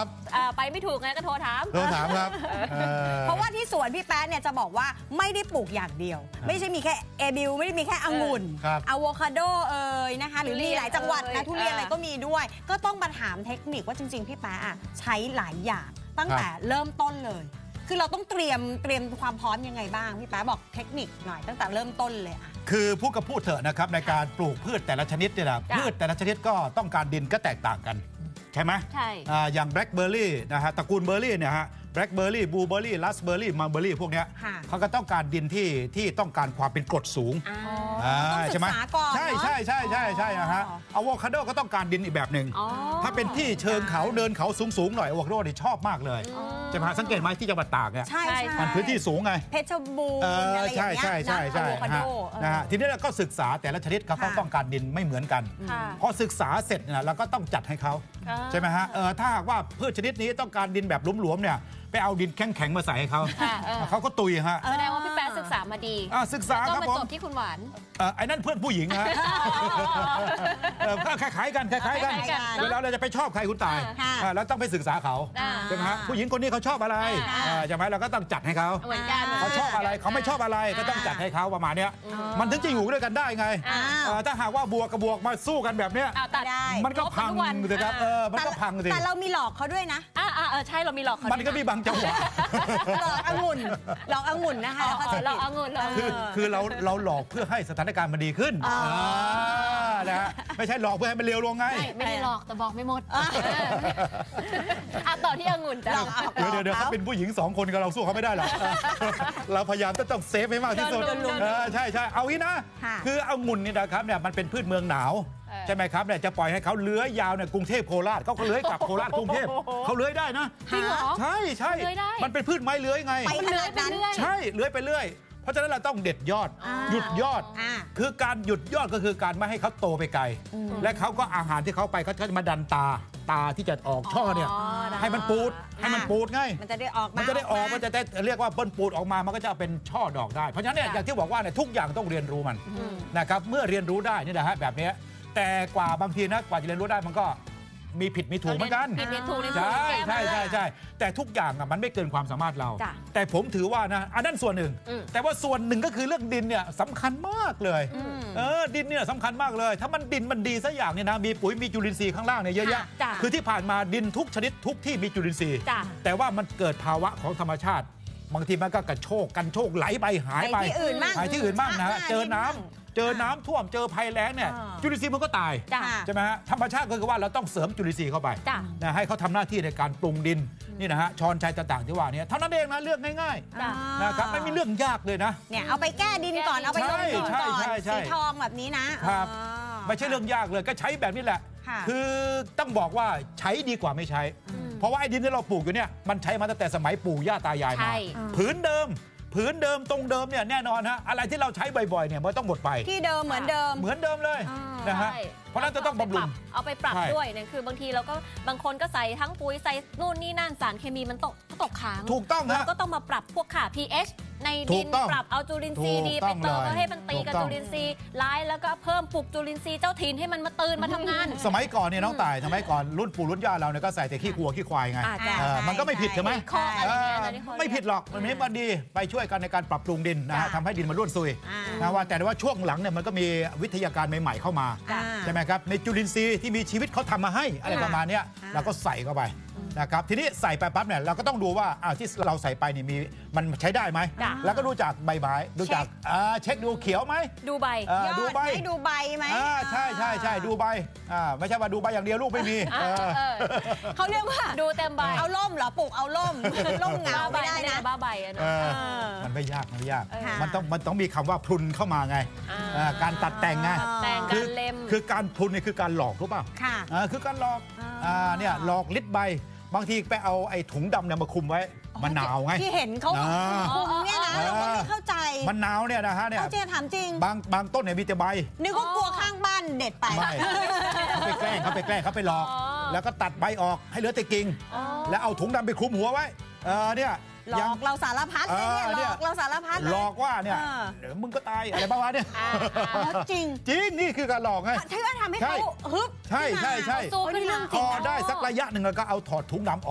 ครับไปไม่ถูกไงก็โทรถามครับเพราะว่าที่สวนพี่แป๊ะเนี่ยจะบอกว่าไม่ได้ปลูกอย่างเดียวไม่ใช่มีแค่เอบิลไม่ได้มีแค่องุ่นอะโวคาโดนะคะหรือมีหลายจังหวัดนะทุเรียนอะไรก็มีด้วยก็ต้องมาถามเทคนิคว่าจริงๆพี่แป๊ะใช้หลายอย่างตั้งแต่เริ่มต้นเลยคือเราต้องเตรียมความพร้อมยังไงบ้างพี่แป๊ะบอกเทคนิคหน่อยตั้งแต่เริ่มต้นเลยคือพูดกับพูดเถอะนะครับในการปลูกพืชแต่ละชนิดเนี่ยนะพืชแต่ละชนิดก็ต้องการดินก็แตกต่างกันใช่ไหมใช่อย่างแบล็คเบอร์รี่นะฮะตระกูลเบอร์รี่เนี่ยฮะแบล็คเบอร์รี่บลูเบอร์รี่ราสเบอร์รี่มัลเบอร์รี่พวกเนี้ยเขาก็ต้องการดินที่ต้องการความเป็นกรดสูงใช่ไหมใช่ฮะอะโวคาโดก็ต้องการดินอีกแบบหนึ่งถ้าเป็นที่เชิงเขาเดินเขาสูงๆหน่อยอะโวคาโดนี่ชอบมากเลยจะมาสังเกตไหมที่จังหวัดตากเนี่ยมันพื้นที่สูงไงเพชรบูรณ์อะไรอย่างเงี้ยใช่นะฮะทีนี้เราก็ศึกษาแต่ละชนิดเขาต้องการดินไม่เหมือนกันพอศึกษาเสร็จเนี่ยเราก็ต้องจัดให้เขาใช่ไหมฮะถ้าว่าพืชชนิดนี้ต้องการดินแบบหลวมๆเนี่ยไปเอาดินแข็งๆมาใส่ให้เขาก็ตุยฮะแสดงว่าพี่แป๊ะศึกษามาดีศึกษาครับผมจบที่คุณหวานไอ้นั่นเพื่อนผู้หญิงฮะคล้ายๆกันเวลาเราจะไปชอบใครคุณตายเราต้องไปศึกษาเขาใช่ไหมฮะผู้หญิงคนนี้เขาชอบอะไรใช่ไหมเราก็ต้องจัดให้เขาเขาชอบอะไรเขาไม่ชอบอะไรก็ต้องจัดให้เขาประมาณนี้มันถึงจะอยู่ด้วยกันได้ไงถ้าหากว่าบวกกับบวกมาสู้กันแบบเนี้ยมันก็พังเลยครับมันก็พังสิแต่เรามีหลอกเขาด้วยนะใช่เรามีหลอกเขามันก็มีบางจังหวะหลอกองุ่นนะคะหลอกองุ่นคือเราหลอกเพื่อให้สถานการณ์มันดีขึ้นนะฮะไม่ใช่หลอกเพื่อให้มันเร็วลงไงไม่ได้หลอกแต่บอกไม่หมดต่อที่องุ่นจ้ะเดี๋ยวเขาเป็นผู้หญิง2 คนกับเราสู้เขาไม่ได้หรอกเราพยายามต้องเซฟให้มากที่สุดใช่เอางี้นะคือองุ่นนี่นะครับเนี่ยมันเป็นพืชเมืองหนาวใช่ไหมครับเนี่ยจะปล่อยให้เขาเลื้อยยาวเนี่ยกรุงเทพโคราชเขาก็เลื้อยกลับโคราชกรุงเทพเขาเลื้อยได้นะจริงเหรอใช่มันเป็นพืชไม้เลื้อยไงไปขนาดนั้นใช่เลื้อยไปเรื่อยเพราะฉะนั้นเราต้องเด็ดยอดหยุดยอดคือการหยุดยอดก็คือการไม่ให้เขาโตไปไกลและเขาก็อาหารที่เขาไปเขาจะมาดันตาที่จะออกช่อเนี่ยให้มันปูดไงมันจะได้ออกมันจะได้เรียกว่าเปิ้ลปูดออกมามันก็จะเป็นช่อดอกได้เพราะฉะนั้นเนี่ยอย่างที่บอกว่าเนี่ยทุกอย่างต้องเรียนรู้มันนะครับเมื่อเรียนรู้ได้นี่นะฮะแบบนี้แต่กว่าบางทีนะกว่าจะเรียนรู้ได้มันก็มีผิดมีถูกเหมือนกันใช่แต่ทุกอย่างมันไม่เกินความสามารถเราแต่ผมถือว่านะอันนั้นส่วนหนึ่งแต่ว่าส่วนหนึ่งก็คือเรื่องดินเนี่ยสำคัญมากเลยดินเนี่ยสำคัญมากเลยถ้ามันดินมันดีสักอย่างเนี่ยนะมีปุ๋ยมีจุลินทรีย์ข้างล่างเนี่ยเยอะแยะคือที่ผ่านมาดินทุกชนิดทุกที่มีจุลินทรีย์แต่ว่ามันเกิดภาวะของธรรมชาติบางทีมันก็กันโชคไหลไปหายไปที่อื่นบ้างนะเจอน้ำท่วมเจอภัยแล้งเนี่ยจุลินทรีย์มันก็ตายใช่ไหมฮะธรรมชาติก็คือว่าเราต้องเสริมจุลินทรีย์เข้าไปนะให้เขาทำหน้าที่ในการปรุงดินนี่นะฮะช้อนชัยต่างๆที่ว่านี้เท่านั้นเองนะเลือกง่ายๆนะครับไม่มีเรื่องยากเลยนะเนี่ยเอาไปแก้ดินก่อนเอาไปลงดินก่อนสีทองแบบนี้นะครับไม่ใช่เรื่องยากเลยก็ใช้แบบนี้แหละคือต้องบอกว่าใช้ดีกว่าไม่ใช้เพราะว่าไอ้ดินที่เราปลูกอยู่เนี่ยมันใช้มาตั้งแต่สมัยปู่ย่าตายายมาผืนเดิมตรงเดิมเนี่ยแน่นอนฮะอะไรที่เราใช้บ่อยๆเนี่ยมันต้องหมดไปที่เดิมเหมือนเดิมเลยนะฮะเพราะนั้นจะต้องบำรุงเอาไปปรับด้วยเนี่ยคือบางทีเราก็บางคนก็ใส่ทั้งปุ๋ยใส่นู่นนี่นั่นสารเคมีมันตกค้างถูกต้องฮะก็ต้องมาปรับพวกค่า pH ในดินปรับเอาจุลินทรีย์ดีไปเติมให้มันตีกับจุลินทรีย์ร้ายแล้วก็เพิ่มปลุกจุลินทรีย์เจ้าถิ่นให้มันมาตื่นมาทำงานสมัยก่อนเนี่ยน้องต่ายสมัยก่อนรุ่นปู่รุ่นย่าเราเนี่ยก็ใส่แต่ขี้วัวขี้ควายไงมันก็ไม่ผิดใช่ไหมไม่ผิดหรอกมันไม่ดีไปช่วยกันในการปรับปรุงดินนะฮะทำให้ดินมันร่วนซุยนะว่าแต่ว่าช่วงหลังเนี่ยมันก็มีวิทยาการใหม่ๆเข้ามาใช่ไหมครับในจุลินทรีย์ที่มีชีวิตเขาทำมาให้อะไรประมาณนี้เราก็ใส่เข้าไปนะครับทีนี้ใส่ไปปั๊บเนี่ยเราก็ต้องดูว่าที่เราใส่ไปนี่มีมันใช้ได้ไหมแล้วก็ดูจากใบไม้ดูจากเช็คดูเขียวไหมดูใบดูใบไหมใช่ดูใบไม่ใช่ว่าดูใบอย่างเดียวลูกไม่มีเขาเรียกว่าดูเต็มใบเอาล่มเหรอปลูกเอาล่มเงาไม่ได้นะบ้าใบมันไม่ยากมันต้องมีคำว่าพรุนเข้ามาไงการตัดแต่งไงคือการพรุนเนี่ยคือการหลอกรู้ป่ะคือการหลอกเนี่ยหลอกลิดใบบางทีไปเอาไอ้ถุงดำเนี่ยมาคุมไว้มันหนาวไงที่เห็นเขาคุมเนี่ยนะเราก็ไม่เข้าใจมันหนาวเนี่ยนะฮะเนี่ยเขาถามจริงบางต้นเนี่ยมีแต่ใบนึกว่ากลัวข้างบ้านเด็ดไปเขาไปแกล้งเขาไปหลอกแล้วก็ตัดใบออกให้เหลือแต่กิ่งแล้วเอาถุงดำไปคลุมหัวไว้เนี่ยหลอกเราสารพัดเลยเนี่ยหลอกเราสารพัดหลอกว่าเนี่ยเดี๋ยวมึงก็ตายอะไรบ้างวะเนี่ยจริงนี่คือการหลอกไงที่ว่าทำให้เขาฮึบใช่พอได้สักระยะหนึ่งแล้วก็เอาถอดถุงดำ